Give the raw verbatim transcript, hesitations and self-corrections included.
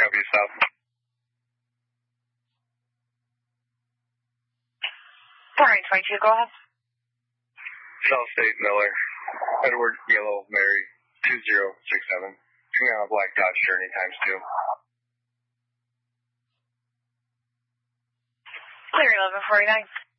Copy south. Alright, twenty-two, go ahead. South State Miller, Edward Yellow Mary, two zero six seven. Bring me on a black Dodge Journey times two. Clear eleven forty-nine.